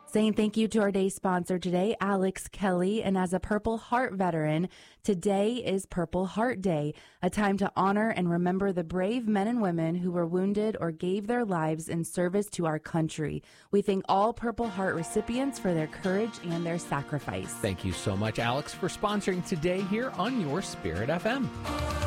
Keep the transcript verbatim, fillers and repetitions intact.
Saying thank you to our day sponsor today, Alex Kelly. And as a Purple Heart veteran, today is Purple Heart Day, a time to honor and remember the brave men and women who were wounded or gave their lives in service to our country. We thank all Purple Heart recipients for their courage and their sacrifice. Thank you so much, Alex, for sponsoring today here on Your Spirit F M.